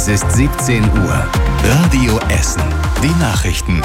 Es ist 17 Uhr. Radio Essen. Die Nachrichten.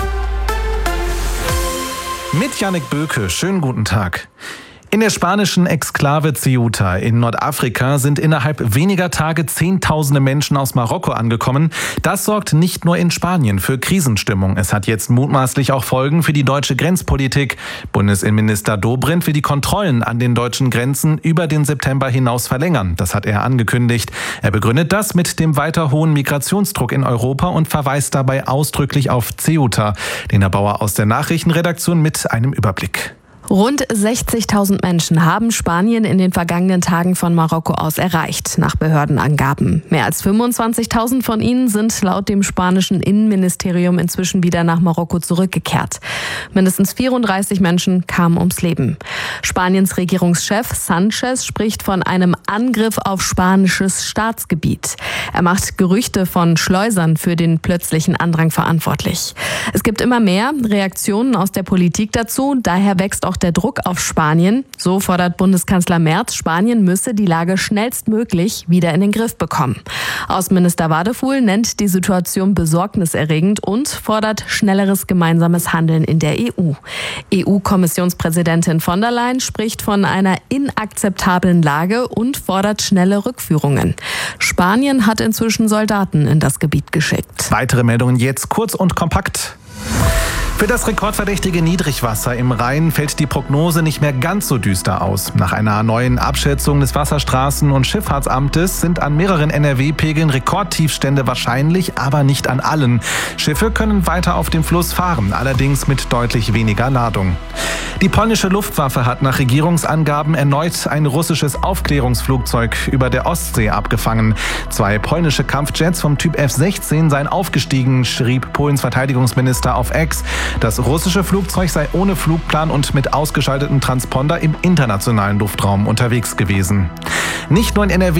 Mit Jannik Böke, schönen guten Tag. In der spanischen Exklave Ceuta in Nordafrika sind innerhalb weniger Tage Zehntausende Menschen aus Marokko angekommen. Das sorgt nicht nur in Spanien für Krisenstimmung. Es hat jetzt mutmaßlich auch Folgen für die deutsche Grenzpolitik. Bundesinnenminister Dobrindt will die Kontrollen an den deutschen Grenzen über den September hinaus verlängern. Das hat er angekündigt. Er begründet das mit dem weiter hohen Migrationsdruck in Europa und verweist dabei ausdrücklich auf Ceuta. Lena Bauer aus der Nachrichtenredaktion mit einem Überblick. Rund 60.000 Menschen haben Spanien in den vergangenen Tagen von Marokko aus erreicht, nach Behördenangaben. Mehr als 25.000 von ihnen sind laut dem spanischen Innenministerium inzwischen wieder nach Marokko zurückgekehrt. Mindestens 34 Menschen kamen ums Leben. Spaniens Regierungschef Sánchez spricht von einem Angriff auf spanisches Staatsgebiet. Er macht Gerüchte von Schleusern für den plötzlichen Andrang verantwortlich. Es gibt immer mehr Reaktionen aus der Politik dazu, daher wächst auch der Druck auf Spanien. So fordert Bundeskanzler Merz, Spanien müsse die Lage schnellstmöglich wieder in den Griff bekommen. Außenminister Wadefuhl nennt die Situation besorgniserregend und fordert schnelleres gemeinsames Handeln in der EU. EU-Kommissionspräsidentin von der Leyen spricht von einer inakzeptablen Lage und fordert schnelle Rückführungen. Spanien hat inzwischen Soldaten in das Gebiet geschickt. Weitere Meldungen jetzt kurz und kompakt. Für das rekordverdächtige Niedrigwasser im Rhein fällt die Prognose nicht mehr ganz so düster aus. Nach einer neuen Abschätzung des Wasserstraßen- und Schifffahrtsamtes sind an mehreren NRW-Pegeln Rekordtiefstände wahrscheinlich, aber nicht an allen. Schiffe können weiter auf dem Fluss fahren, allerdings mit deutlich weniger Ladung. Die polnische Luftwaffe hat nach Regierungsangaben erneut ein russisches Aufklärungsflugzeug über der Ostsee abgefangen. 2 polnische Kampfjets vom Typ F-16 seien aufgestiegen, schrieb Polens Verteidigungsminister auf X. Das russische Flugzeug sei ohne Flugplan und mit ausgeschaltetem Transponder im internationalen Luftraum unterwegs gewesen. Nicht nur in NRW